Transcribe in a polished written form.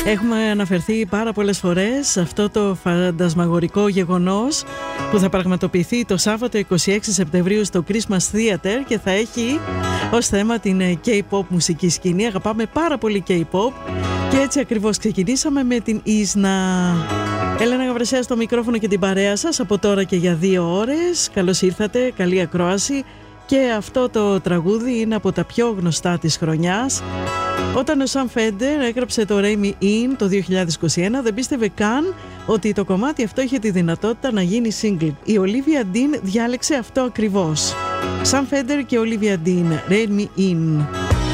Έχουμε αναφερθεί πάρα πολλές φορές σε αυτό το φαντασμαγορικό γεγονός που θα πραγματοποιηθεί το Σάββατο 26 Σεπτεμβρίου στο Christmas Theater και θα έχει ως θέμα την K-pop μουσική σκηνή. Αγαπάμε πάρα πολύ K-pop και έτσι ακριβώς ξεκινήσαμε με την Isna. Έλενα Γαβρεσέα στο μικρόφωνο και την παρέα σας από τώρα και για 2 ώρες. Καλώς ήρθατε, καλή ακρόαση. Και αυτό το τραγούδι είναι από τα πιο γνωστά της χρονιάς. Όταν ο Sam Fender έγραψε το Ray Me In το 2021, δεν πίστευε καν ότι το κομμάτι αυτό είχε τη δυνατότητα να γίνει single. Η Olivia Dean διάλεξε αυτό ακριβώς. Sam Fender και Olivia Dean, Ray Me In.